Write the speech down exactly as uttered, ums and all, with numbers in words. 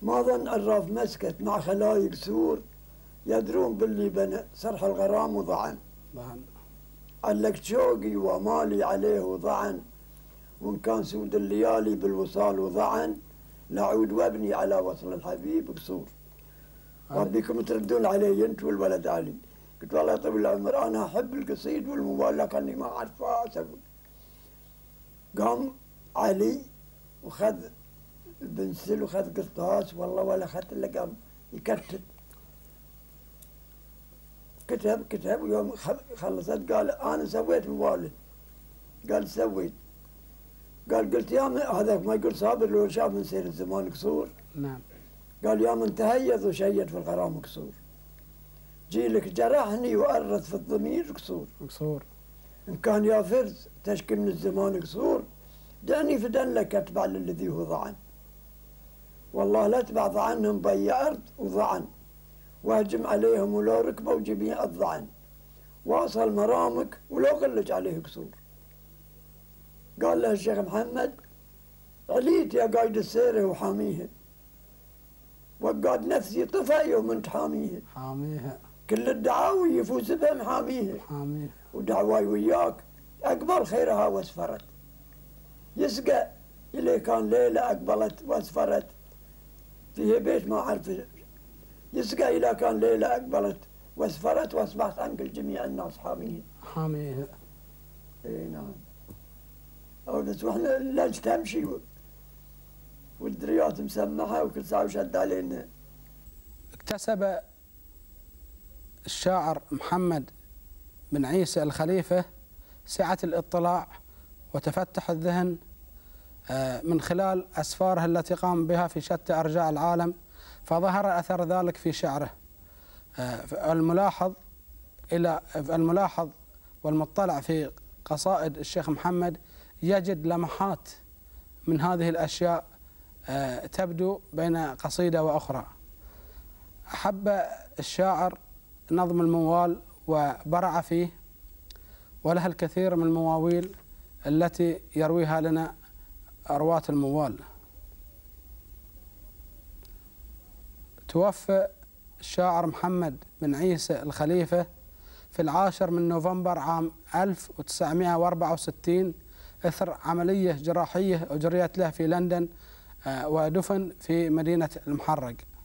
ما ظن عراف مسكت مع خلايق سور يدرون باللي بنى صرح الغرام وضعن. ضعن. علقت شوقي ومالي عليه وضعن، وإن كان سود الليالي بالوصال وضعن، لأعود وابني على وصل الحبيب قصور. وابيكم تردون علي انت والولد علي. قلت والله يا طويل العمر انا احب القصيد والموال لكني ما اعرف اسوي. قام علي وخذ البنسل وخذ قرطاس والله ولا اخذت الا قام يكتب. كتب كتب ويوم خلصت قال انا سويت موالد. قال سويت. قال قلت يا من هذاك ما يقول صابر لو شاف من سير الزمان قصور. نعم. قال يا من تهيض وشيد في الغرام قصور. جيلك جرحني وأرث في الضمير قصور. قصور. إن كان يا فرز تشكي من الزمان قصور، دعني فدن لك أتبع للذي هو ضعن. والله لا تبع ضعنهم بي أرض وضعن، واهجم عليهم ولو ركبوا جميع الضعن، واصل مرامك ولو غلج عليه قصور. قال له الشيخ محمد عليت يا قايد السيره وحاميها، وقاد نفسي طفى يوم انت حاميها. حاميها. كل الدعاوي يفوز بها محاميها. حاميها. ودعواي وياك أقبل خيرها واسفرت. يسقى إلي كان ليلة أقبلت واسفرت فيها بيت ما أعرف. يسقى إلى كان ليلة أقبلت واسفرت وأصبحت أنقل جميع الناس حاميها. حاميها. إي نعم. أو بس وإحنا الليل تمشي والدريات مسمحة وكل ساعة وشد علينا. اكتسب الشاعر محمد بن عيسى الخليفة سعة الاطلاع وتفتح الذهن من خلال أسفاره التي قام بها في شتى أرجاء العالم، فظهر أثر ذلك في شعره. الملاحظ إلى الملاحظ والمطلع في قصائد الشيخ محمد يجد لمحات من هذه الأشياء تبدو بين قصيدة وأخرى. أحب الشاعر نظم الموال وبرع فيه، ولها الكثير من المواويل التي يرويها لنا رواة الموال. توفى الشاعر محمد بن عيسى الخليفة في العاشر من نوفمبر عام ألف وتسعمائة وأربعة وستين إثر عملية جراحية أجريت له في لندن، ودفن في مدينة المحرق.